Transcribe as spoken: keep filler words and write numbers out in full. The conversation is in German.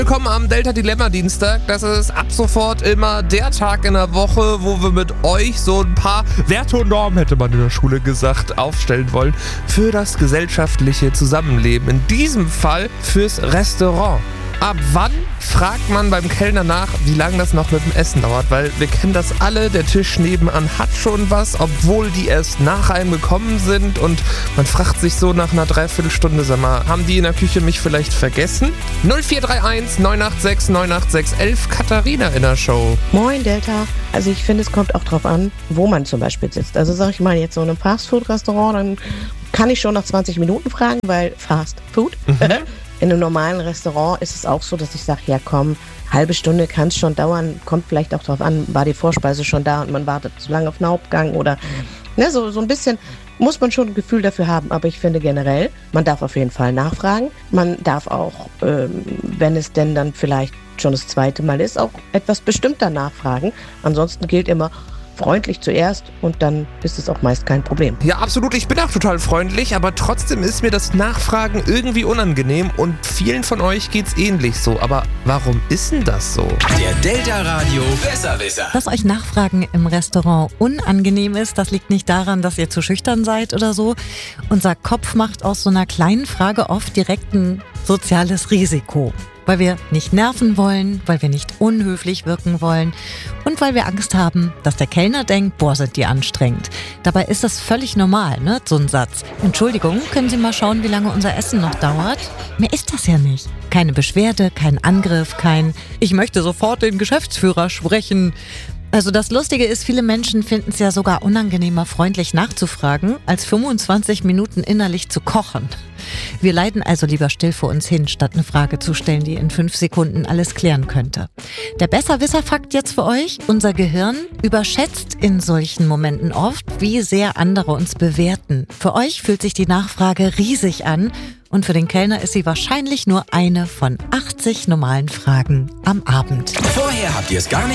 Willkommen am Delta Dilemma Dienstag. Das ist ab sofort immer der Tag in der Woche, wo wir mit euch so ein paar Werte und Normen, hätte man in der Schule gesagt, aufstellen wollen für das gesellschaftliche Zusammenleben. In diesem Fall fürs Restaurant. Ab wann fragt man beim Kellner nach, wie lange das noch mit dem Essen dauert? Weil wir kennen das alle, der Tisch nebenan hat schon was, obwohl die erst nach einem gekommen sind. Und man fragt sich so nach einer Dreiviertelstunde, sag mal, haben die in der Küche mich vielleicht vergessen? null vier drei eins neun acht sechs neun acht sechs elf, Katharina in der Show. Moin Delta. Also ich finde, es kommt auch drauf an, wo man zum Beispiel sitzt. Also sag ich mal jetzt so in einem Fastfood-Restaurant, dann kann ich schon nach zwanzig Minuten fragen, weil Fast Food. Mhm. In einem normalen Restaurant ist es auch so, dass ich sage, ja komm, halbe Stunde kann es schon dauern, kommt vielleicht auch drauf an, war die Vorspeise schon da und man wartet zu lange auf den Hauptgang oder ne, so, so ein bisschen muss man schon ein Gefühl dafür haben. Aber ich finde generell, man darf auf jeden Fall nachfragen. Man darf auch, ähm, wenn es denn dann vielleicht schon das zweite Mal ist, auch etwas bestimmter nachfragen. Ansonsten gilt immer, freundlich zuerst und dann ist es auch meist kein Problem. Ja, absolut. Ich bin auch total freundlich, aber trotzdem ist mir das Nachfragen irgendwie unangenehm und vielen von euch geht's ähnlich so. Aber warum ist denn das so? Der Delta Radio Besserwisser. Dass euch Nachfragen im Restaurant unangenehm ist, das liegt nicht daran, dass ihr zu schüchtern seid oder so. Unser Kopf macht aus so einer kleinen Frage oft direkt ein soziales Risiko. Weil wir nicht nerven wollen, weil wir nicht unhöflich wirken wollen und weil wir Angst haben, dass der Kellner denkt, boah, sind die anstrengend. Dabei ist das völlig normal, ne, so ein Satz. Entschuldigung, können Sie mal schauen, wie lange unser Essen noch dauert? Mehr ist das ja nicht. Keine Beschwerde, kein Angriff, kein ich möchte sofort den Geschäftsführer sprechen. Also das Lustige ist, viele Menschen finden es ja sogar unangenehmer, freundlich nachzufragen, als fünfundzwanzig Minuten innerlich zu kochen. Wir leiden also lieber still vor uns hin, statt eine Frage zu stellen, die in fünf Sekunden alles klären könnte. Der Besserwisser-Fakt jetzt für euch: Unser Gehirn überschätzt in solchen Momenten oft, wie sehr andere uns bewerten. Für euch fühlt sich die Nachfrage riesig an und für den Kellner ist sie wahrscheinlich nur eine von achtzig normalen Fragen am Abend. Vorher habt ihr es gar nicht